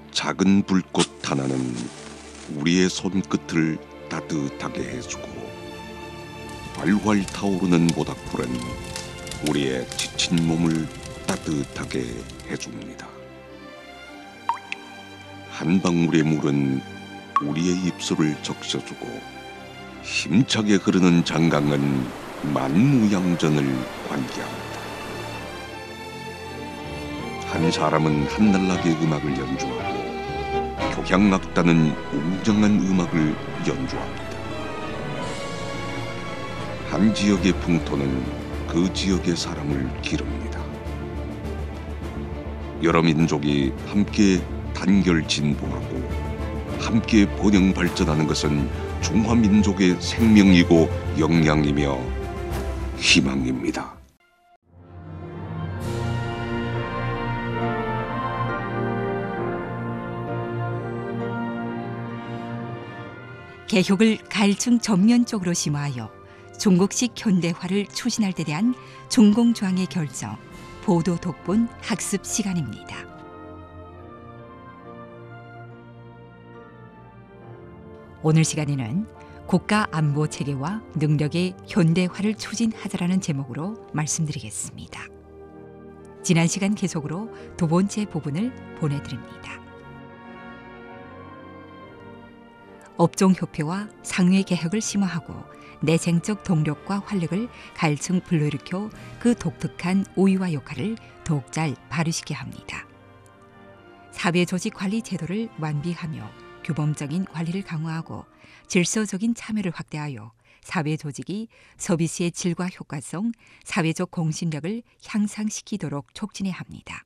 작은 불꽃 하나는 우리의 손끝을 따뜻하게 해주고 활활 타오르는 모닥불은 우리의 지친 몸을 따뜻하게 해줍니다. 한 방울의 물은 우리의 입술을 적셔주고 힘차게 흐르는 장강은 만무양전을 관계합니다. 한 사람은 한날나게 음악을 연주하고 교향악단은 웅장한 음악을 연주합니다. 한 지역의 풍토는 그 지역의 사람을 기릅니다. 여러 민족이 함께 단결 진보하고 함께 번영 발전하는 것은 중화민족의 생명이고 역량이며 희망입니다. 개혁을 가일층 전면적으로 심화하여 중국식 현대화를 추진할 데 대한 중공조항의 결정, 보도 독본 학습 시간입니다. 오늘 시간에는 국가 안보 체계와 능력의 현대화를 추진하자라는 제목으로 말씀드리겠습니다. 지난 시간 계속으로 두 번째 부분을 보내드립니다. 업종협회와 상회 개혁을 심화하고 내생적 동력과 활력을 갈층 불러일으켜 그 독특한 우위와 역할을 더욱 잘 발휘시켜야 합니다. 사회조직 관리 제도를 완비하며 규범적인 관리를 강화하고 질서적인 참여를 확대하여 사회조직이 서비스의 질과 효과성, 사회적 공신력을 향상시키도록 촉진해야 합니다.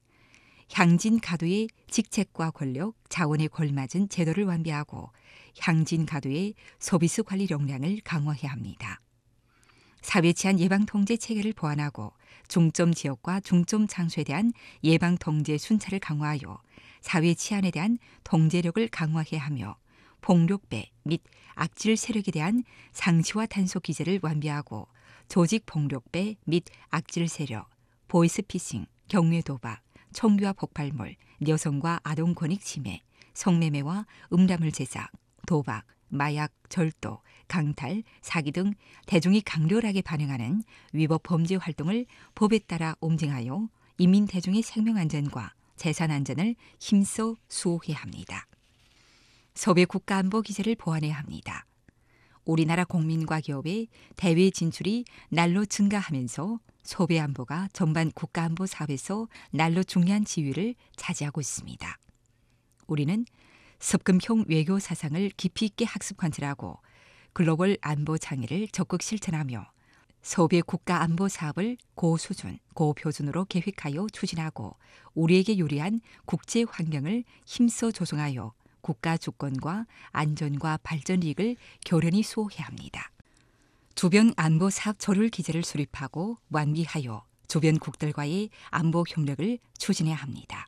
향진 가도의 직책과 권력, 자원에 걸맞은 제도를 완비하고 향진 가도의 서비스 관리 역량을 강화해야 합니다. 사회 치안 예방 통제 체계를 보완하고 중점 지역과 중점 장소에 대한 예방 통제 순찰을 강화하여 사회 치안에 대한 통제력을 강화해야 하며 폭력배 및 악질 세력에 대한 상시와 단속 기제를 완비하고 조직 폭력배 및 악질 세력, 보이스피싱, 경매 도박, 총기와 폭발물, 여성과 아동 권익 침해, 성매매와 음란물 제작, 도박, 마약, 절도, 강탈, 사기 등 대중이 강렬하게 반응하는 위법 범죄 활동을 법에 따라 엄징하여 인민 대중의 생명 안전과 재산 안전을 힘써 수호해야 합니다. 소배 국가안보 기제를 보완해야 합니다. 우리나라 국민과 기업의 대외 진출이 날로 증가하면서 소배 안보가 전반 국가안보 사업에서 날로 중요한 지위를 차지하고 있습니다. 우리는 습금형 외교 사상을 깊이 있게 학습 관찰하고 글로벌 안보 장애를 적극 실천하며 소배 국가 안보 사업을 고수준, 고표준으로 계획하여 추진하고 우리에게 유리한 국제 환경을 힘써 조성하여 국가 주권과 안전과 발전 이익을 결연히 수호해야 합니다. 주변 안보 사업 조율 기제를 수립하고 완비하여 주변국들과의 안보 협력을 추진해야 합니다.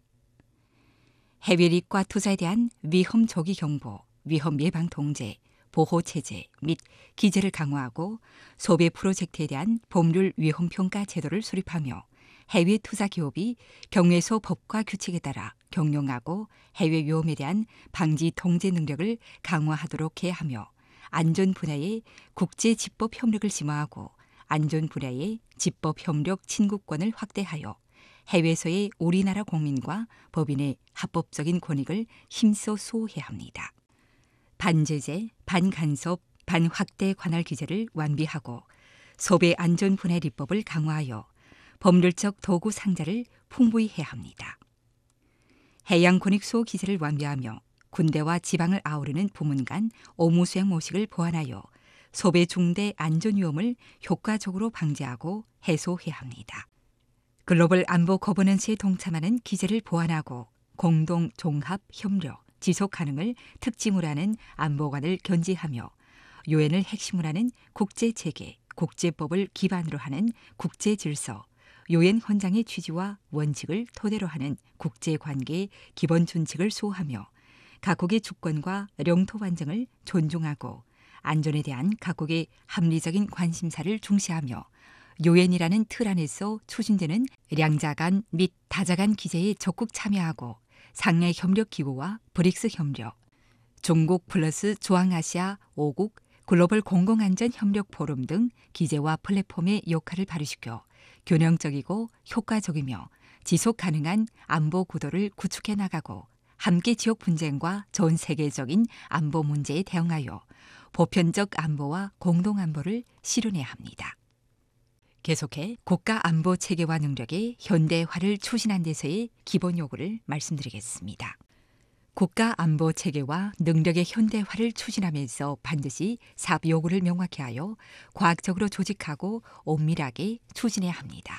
해외 이익과 투자에 대한 위험 조기 경보, 위험 예방 통제, 보호 체제 및 기제를 강화하고 소배 프로젝트에 대한 법률 위험 평가 제도를 수립하며 해외 투자 기업이 경외소 법과 규칙에 따라 경영하고 해외 위험에 대한 방지 통제 능력을 강화하도록 해야 하며 안전 분야의 국제 집법 협력을 심화하고 안전 분야의 집법 협력 친구권을 확대하여 해외에서의 우리나라 국민과 법인의 합법적인 권익을 힘써 수호해야 합니다. 반제재, 반간섭, 반확대 관할 기제를 완비하고 소배 안전 분야 입법을 강화하여 법률적 도구 상자를 풍부히 해야 합니다. 해양 권익 수호 기제를 완비하며 군대와 지방을 아우르는 부문 간 업무 수행 모식을 보완하여 소배 중대 안전 위험을 효과적으로 방지하고 해소해야 합니다. 글로벌 안보 거버넌스에 동참하는 기제를 보완하고 공동 종합 협력, 지속 가능을 특징으로 하는 안보관을 견지하며 유엔을 핵심으로 하는 국제체계, 국제법을 기반으로 하는 국제질서, 유엔 헌장의 취지와 원칙을 토대로 하는 국제관계의 기본 준칙을 수호하며 각국의 주권과 영토 완전을 존중하고 안전에 대한 각국의 합리적인 관심사를 중시하며 유엔이라는 틀 안에서 추진되는 량자간 및 다자간 기제에 적극 참여하고 상해 협력 기구와 브릭스 협력, 중국 플러스 중앙아시아 5국 글로벌 공공안전 협력 포럼 등 기제와 플랫폼의 역할을 발휘시켜 균형적이고 효과적이며 지속 가능한 안보 구도를 구축해 나가고 함께 지역 분쟁과 전 세계적인 안보 문제에 대응하여 보편적 안보와 공동 안보를 실현해야 합니다. 계속해 국가 안보 체계와 능력의 현대화를 추진한 데서의 기본 요구를 말씀드리겠습니다. 국가 안보 체계와 능력의 현대화를 추진하면서 반드시 사업 요구를 명확히 하여 과학적으로 조직하고 엄밀하게 추진해야 합니다.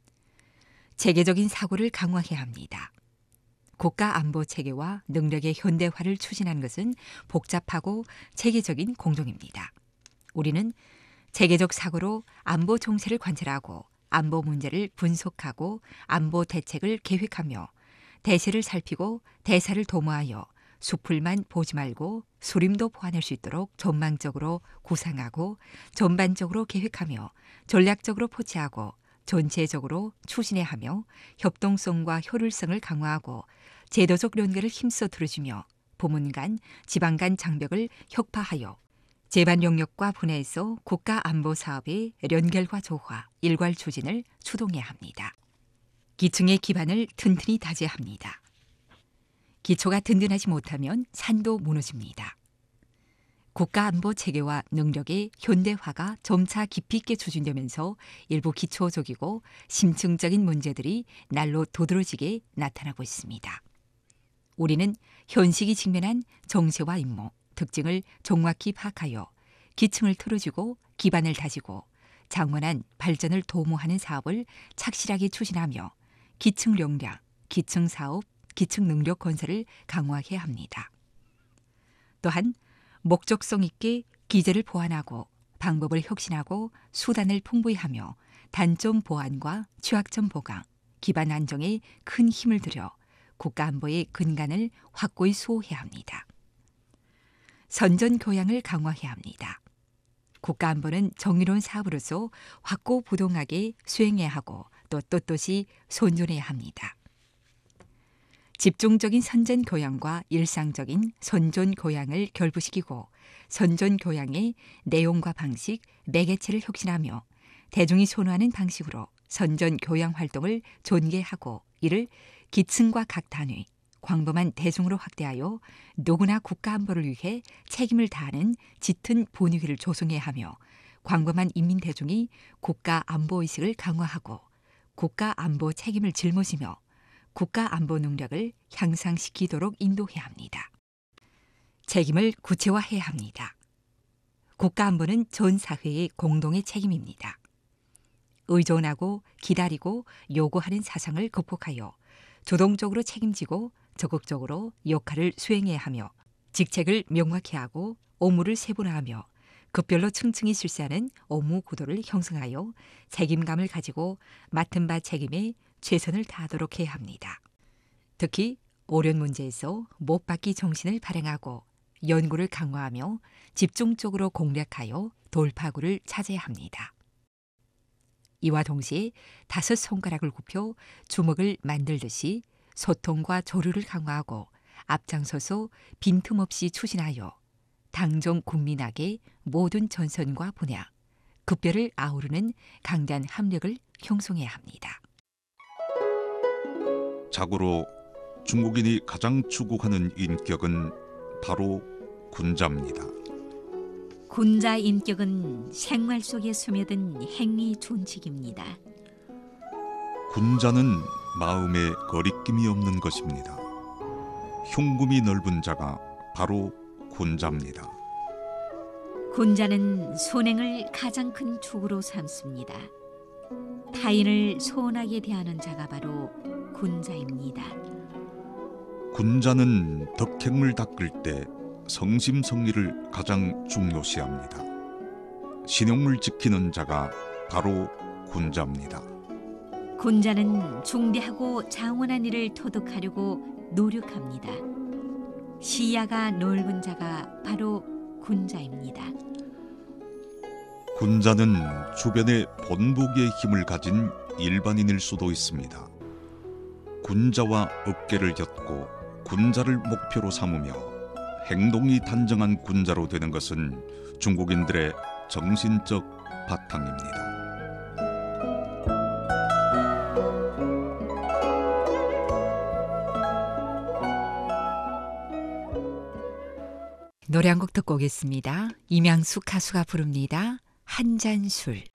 체계적인 사고를 강화해야 합니다. 국가 안보 체계와 능력의 현대화를 추진하는 것은 복잡하고 체계적인 공동입니다. 우리는 체계적 사고로 안보 정세를 관찰하고 안보 문제를 분석하고 안보 대책을 계획하며 대세를 살피고 대사를 도모하여 수풀만 보지 말고 수림도 보완할 수 있도록 전망적으로 구상하고 전반적으로 계획하며 전략적으로 포치하고 전체적으로 추진해야 하며 협동성과 효율성을 강화하고 제도적 연계를 힘써 들어주며 부문 간, 지방 간 장벽을 혁파하여 제반 영역과 분야에서 국가 안보 사업의 연결과 조화, 일괄 추진을 추동해야 합니다. 기층의 기반을 튼튼히 다져야 합니다. 기초가 든든하지 못하면 산도 무너집니다. 국가 안보 체계와 능력의 현대화가 점차 깊이 있게 추진되면서 일부 기초적이고 심층적인 문제들이 날로 도드라지게 나타나고 있습니다. 우리는 현실이 직면한 정세와 임무, 특징을 정확히 파악하여 기층을 틀어주고 기반을 다지고 장원한 발전을 도모하는 사업을 착실하게 추진하며 기층 역량, 기층 사업, 기층 능력 건설을 강화해야 합니다. 또한 목적성 있게 기제를 보완하고 방법을 혁신하고 수단을 풍부히 하며 단점 보완과 취약점 보강, 기반 안정에 큰 힘을 들여 국가 안보의 근간을 확고히 수호해야 합니다. 선전 교양을 강화해야 합니다. 국가 안보는 정의로운 사업으로서 확고부동하게 수행해야 하고 또 떳떳이 손존해야 합니다. 집중적인 선전 교양과 일상적인 선전 교양을 결부시키고 선전 교양의 내용과 방식, 매개체를 혁신하며 대중이 선호하는 방식으로 선전 교양 활동을 전개하고 이를 기층과 각 단위, 광범한 대중으로 확대하여 누구나 국가 안보를 위해 책임을 다하는 짙은 분위기를 조성해야 하며 광범한 인민 대중이 국가 안보 의식을 강화하고 국가 안보 책임을 짊어지며 국가 안보 능력을 향상시키도록 인도해야 합니다. 책임을 구체화해야 합니다. 국가 안보는 전 사회의 공동의 책임입니다. 의존하고 기다리고 요구하는 사상을 극복하여 주동적으로 책임지고 적극적으로 역할을 수행해야 하며 직책을 명확히 하고 업무를 세분화하며 급별로 층층이 실시하는 업무 구도를 형성하여 책임감을 가지고 맡은 바 책임에 최선을 다하도록 해야 합니다. 특히 어려운 문제에서 못 받기 정신을 발행하고 연구를 강화하며 집중적으로 공략하여 돌파구를 찾아야 합니다. 이와 동시에 5 손가락을 굽혀 주먹을 만들듯이 소통과 조류를 강화하고 앞장서서 빈틈없이 추진하여 당정 군민에게 모든 전선과 분야, 급별을 아우르는 강단 합력을 형성해야 합니다. 자고로 중국인이 가장 추구하는 인격은 바로 군자입니다. 군자 인격은 생활 속에 스며든 행위 준칙입니다. 군자는 마음에 거리낌이 없는 것입니다. 흉금이 넓은 자가 바로 군자입니다. 군자는 선행을 가장 큰 축으로 삼습니다. 타인을 소원하게 대하는 자가 바로 군자입니다. 군자는 덕행을 닦을 때 성심성의를 가장 중요시합니다. 신용을 지키는 자가 바로 군자입니다. 군자는 중대하고 장원한 일을 토득하려고 노력합니다. 시야가 넓은 자가 바로 군자입니다. 군자는 주변에 본보기의 힘을 가진 일반인일 수도 있습니다. 군자와 어깨를 엮고 군자를 목표로 삼으며 행동이 단정한 군자로 되는 것은 중국인들의 정신적 바탕입니다. 노래 한 곡 듣고 오겠습니다. 임양숙 가수가 부릅니다. 한 잔 술.